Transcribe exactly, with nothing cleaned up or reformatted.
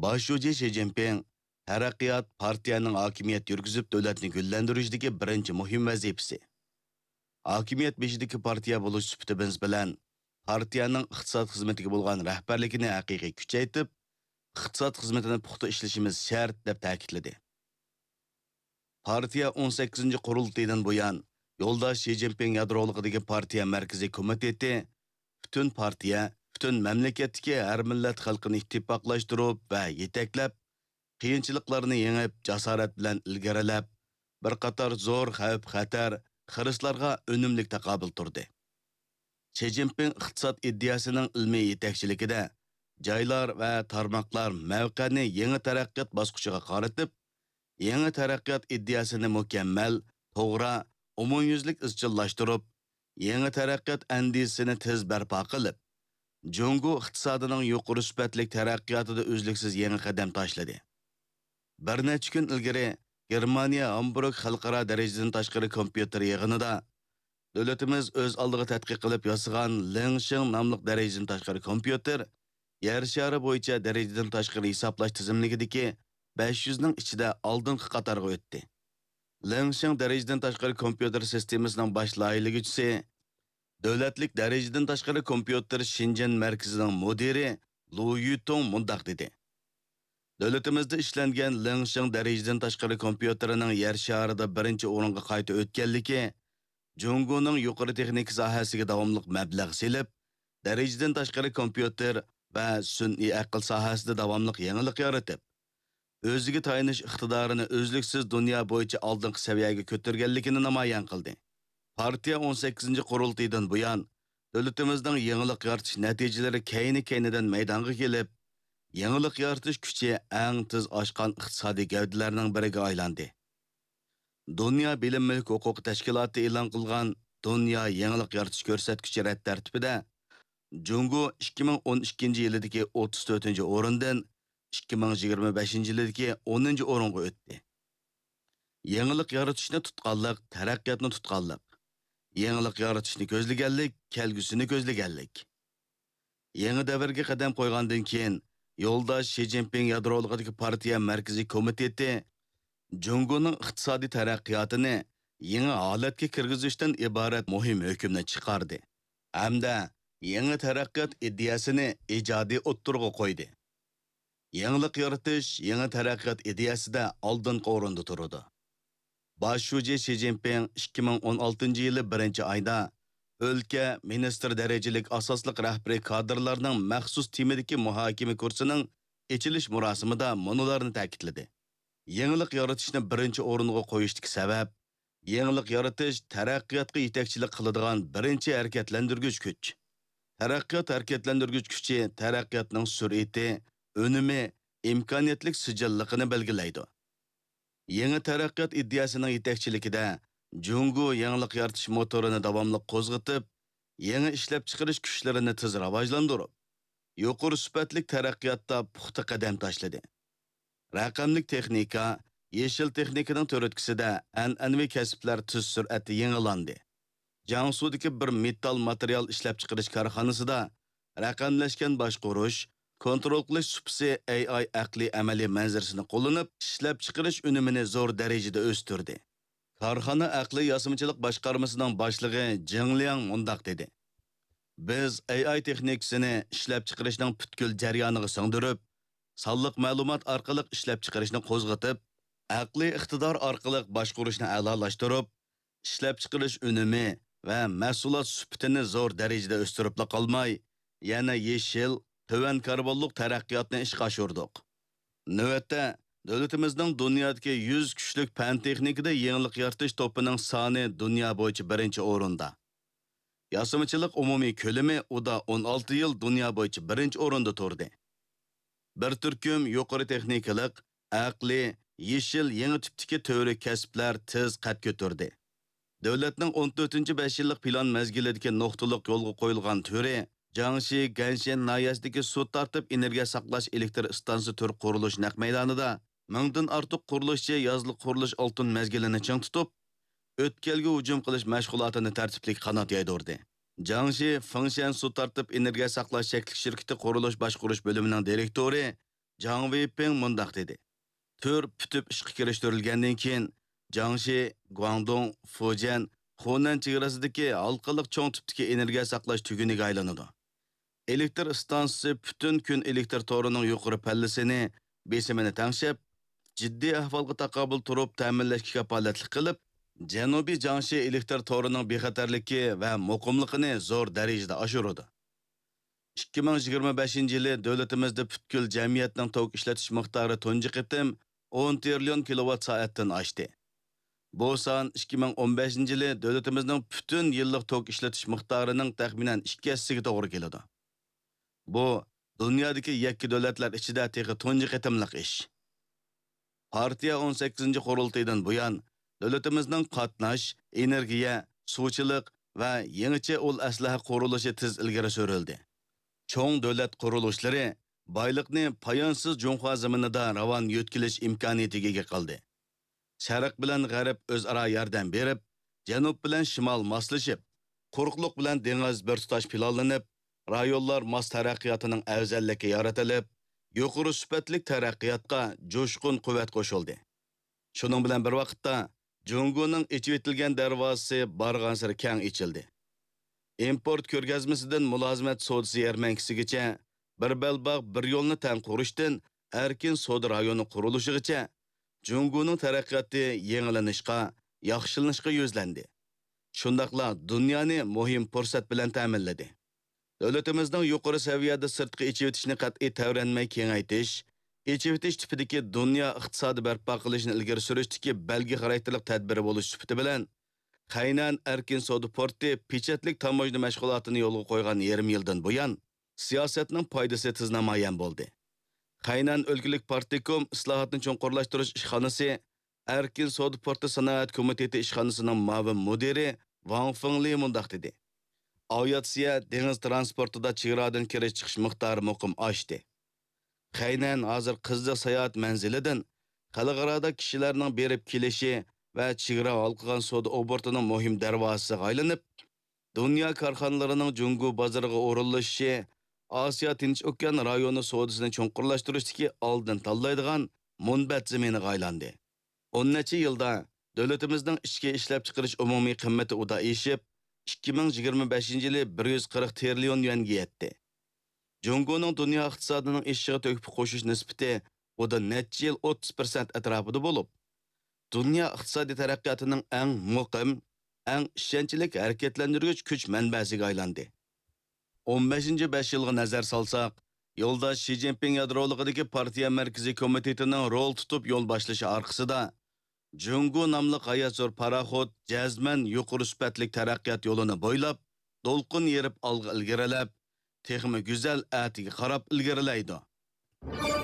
Başçı Xi Jinping taraqqiyot partiyaning hokimiyat yurgizib davlatni gullantirishdagi birinchi muhim vazifasi. Hokimiyat beshidagi partiya bo'lish sifatimiz bilan partiyaning iqtisod xizmatiga bo'lgan rahbarligini haqiqiy kuchaytirib, iqtisod xizmatini puxta ishlashimiz shart deb ta'kidladi. Partiya o'n sakkizinchi qurultaydan buyon yo'ldosh Xi Jinping yadroligidagi partiya markaziy komiteti butun partiya, butun mamlakatdagi har millat xalqini ittifoqlashtirib va yetaklab, qiyinchiliklarni yengib, jasorat bilan ilgarilab, bir qator zo'r xavf-xatar, xirishlarga unumli taqobil turdi. Xi Jinping iqtisod iddiasining ilmiy yetakchiligida joylar va tarmoqlar mavqeni yangi taraqqiyot bosqichiga qaratib, yangi taraqqiyot iddiasini mukammal, to'g'ri, umumyuzlik izchillashtirib, yangi taraqqiyot andisini tez barpo qilib, Jungo iqtisodining yuqori sifatli taraqqiyotida uzluksiz yangi qadam tashladi. Bir necha kun ilgari Germaniya Hamburg xalqaro darajadan tashqari kompyuter yig'inida davlatimiz o'z oldiga tadqiq qilib yasagan Lingxing nomli darajadan tashqari kompyuter yer shari bo'yicha darajadan tashqari hisoblash tizimligidagi besh yuz ning ichida oldingi qatorga o'tdi. Lingxing darajadan tashqari kompyuter sistemasining bosh loyihaligisi davlatlik darajadan tashqari kompyuter Shenzhen markazining mudiri Lu Yutong mundaq dedi. Davlatimizda ishlangan Lingxing darajadan tashqari kompyuterining yer sharida birinchi o'ringa qayta o'tganligi, Jungoning yuqori texnik sohasiga davomli mablag' selib, darajadan tashqari kompyuter va sun'iy aql sohasida davomli yangilik yaratib, o'ziga tayinish iqtidorini o'zliksiz dunyo bo'yicha oldingi saviyaga ko'targanligini namoyon qildi. Partiya o'n sakkizinchi qurultaydan buyon davlatimizning yangilik yaratish natijalari kayni-kaynidan maydonga kelib, yangilik yaratish kuchi eng tez oshgan iqtisodiy gavdalarning biriga aylandi. Dunyo bilim mulk huquq tashkiloti e'lon qilgan dunyo yangilik yaratish ko'rsatkichi rad tartibida Jungo ikki ming o'n ikkinchi yildagi o'ttiz to'rtinchi o'rindan ikki ming yigirma beshinchi yildagi o'ninchi o'ringa o'tdi. Yangilik yaratishni tutqanlik, taraqqiyotni tutqanlik, yangilik yaratishni ko'zlaganlik, kelgusini ko'zlaganlik. Yangi davrga qadam qo'ygandan keyin yo'ldosh Xi Jinping yadroligidagi partiya markaziy komiteti Jungoning iqtisodiy taraqqiyotini yangi holatga kirgizishdan iborat muhim hukmni chiqardi. Hamda yangi taraqqiyot ideyasini ijodiy o'ttirg'a qo'ydi. Yangilik yaratish yangi taraqqiyot ideyasida oldingi o'rinda turadi. Başçı Xi Jinping ikki ming o'n oltinchi yili birinchi oyda o'lka ministr darajalik asosliq rahbariy kadrlarning maxsus timidagi muhokama kursining ochilish marosimida munolarni ta'kidladi. Yangilik yaratishni birinchi o'ringa qo'yishdagi sabab yangilik yaratish taraqqiyotga yetakchilik qiladigan birinchi harakatlantirgich kuch. Taraqqiyot harakatlantirgich kuchi taraqqiyotning sur'ati, unumi, imkoniyatlik sijilligini belgilaydi. Yangi taraqqiyot ideyasining yetakchiligida Jungo yangilik yaratish motorini davomli qo'zg'atib, yangi ishlab chiqarish kuchlarini tez rivojlantirib, yuqori sifatli taraqqiyotda puxta qadam tashladi. Raqamlik texnika, yeşil texnikaning to'ritkisida an'anaviy kasblar tez sur'atda yangilandi. Jiangsu'dagi bir metall material ishlab chiqarish korxonasida raqamlashgan boshqarish, kontrol qilish supsi A I aqliy amaliy manzarasini qo'llanib, ishlab chiqarish unumini zo'r darajada o'stirdi. Korxona aqliy yosimchilik boshqarmasining boshlig'i Jing Liang mundaq dedi. Biz A I texnikasini ishlab chiqarishning butkul jarayoniga singdirib, sonliq ma'lumot orqali ishlab chiqarishni qo'zg'atib, aqliy iqtidor orqali boshqarishni a'lolashtirib, ishlab chiqarish unumi va mahsulot sifatini zo'r darajada o'stirib qolmay, yana yeshil, töven karbonlik taraqqiyotni ishga oshirdik. Navbatda davlatimizning dunyodagi yuz kuchlik fan texnikada yangilik yaratish to'pining soni dunyo bo'yicha birinchi o'rinda. Yasamochilik umumiy ko'lami uda o'n olti yil dunyo bo'yicha birinchi o'rinda turdi. Bir turkum yuqori texnikalik, aqli, yeshil yangi tipdagi to'g'ri kasblar tez qad ko'tardi. Davlatning o'n to'rtinchi besh yillik plan mazgilidagi nuqtaliq yo'lga qo'yilgan turi Jiangxi Ganshen nahiyasidagi suv tartib energiya saqlash elektr stansiya tur qurilish naq maydonida mingdan ortiq qurilishchi yozliq qurilish oltin mazgilini ching tutib, o'tkalga hujum qilish mashg'ulotini tartiblik qanot yaydurdi. Jiangxi Fengshan suv tartib energiya saqlash cheklik shirkati qurilish boshqarish bo'limining direktori Zhang Weiping mundaq dedi. Tür pütüp işqi kirishtirilgandan keyin Jiangxi, Guangdong, Fujian, Hunan chegarasidagi halqaliq cho'ng tipdagi energiya saqlash tuguniga aylanadi. Elektr stansiyasi bütün kun elektr torining yuqori pallasini, besimini tangshab, jiddiy ahvolga taqobil turib ta'minlashga kafolatlik qilib, Janubiy Jiangxi elektr torining bexatarligi va muqimligini zo'r darajada oshiradi. ikki ming yigirma beshinchi yili davlatimizda butkul jamiyatning tok ishlatish miqdori tunji qitim o'n trillion kilovat soatdan oshdi. Bu son ikki ming o'n beshinchi yili davlatimizning bütün yillik tok ishlatish miqdorining taxminan ikki hissasiga to'g'ri keladi. Bu dunyodagi yakka davlatlar ichida texi tunji qitimliq ish. Partiya o'n sakkizinchi qurultaydan buyon davlatimizning qatnash, energiya, suvchilik va yangicha ul aslaha qurilishi tiz ilgari surildi. Cho'ng davlat qurilishlari boyliqni poyonsiz Junxo zaminida ravon yo'tkilish imkoniyatiga ega qildi. Sharq bilan g'arb o'zaro yordam berib, janub bilan shimol moslashib, quruqliq bilan dengiz bir tutash planlanib, rayonlar mos taraqqiyotining afzalligi yaratilib, yuqori sifatli taraqqiyotga jo'shqin quvvat qo'shildi. Shuning bilan bir vaqtda Jungoning ichib etilgan darvozasi bargan sari keng ichildi. Import ko'rgazmasidan mulozimat savdosi yarmankisigacha bir belbog' bir yo'lni tan qurishdan erkin savdo rayoni qurilishigacha Jungoning taraqqiyoti yangilanishga, yaxshilanishga yuzlandi. Shundaqla dunyoni muhim fursat bilan ta'minladi. Davlatimizning yuqori saviyada sirtqi ichib etishni qat'iy tavranmay kengaytish, ichib etish tipidagi dunyo iqtisodi barpo qilishni ilgari surishdagi belgi xarakterlik tadbiri bo'lish sifati bilan Qaynan erkin savdo porti pechatlik tamojna mashg'ulotini yo'lga qo'ygan yarim yildan buyon siyosatning foydasi tez namoyon bo'ldi. Qaynan o'lkalik partikom islohotni cho'nqurlashtirish ishxonasi erkin savdo porti sanoat komiteti ishxonasining muavin mudiri Wang Fengli mundaq dedi. Aviatsiya dengiz transportida chegaradan kirish chiqish miqdori muqim oshdi. Qaynan hozir qizliq sayohat manzilidan xalqaro kishilarning berib kelishi va chegara halqagan savdo obortining muhim darvozasiga aylanib, dunyo korxonalarining Jungo bozoriga o'rinlashishi Osiyo Tinch okean rayoni savdosini cho'nqurlashtirishdagi oldin tanlaydigan munbat zaminiga aylandi. o'n necha yilda davlatimizning ichki ishlab chiqarish umumiy qimmati uda eshib, ikki ming yigirma beshinchi yili bir yuz qirq trillion yuanga yetdi. Jungoning dunyo iqtisodining ishiga to'kib qo'shish nisbati uda necha yil o'ttiz foiz atrofida bo'lib, dunyo iqtisodiy taraqqiyotining eng muqim, eng ishonchli harakatlantiruvchi kuch manbasiga aylandi. o'n beshinchi besh yilga nazar solsak, yo'ldosh Xi Jinping yadroligidagi partiya markaziy komitetining rol tutib yo'l boshlashi orqasida Jungo nomli g'ayat paraxod jazman yuqori sifatli taraqqiyot yo'lini bo'ylab, to'lqin yerib olg'a ilgarilab, texmi go'zal atiga qarab ilgarilaydi.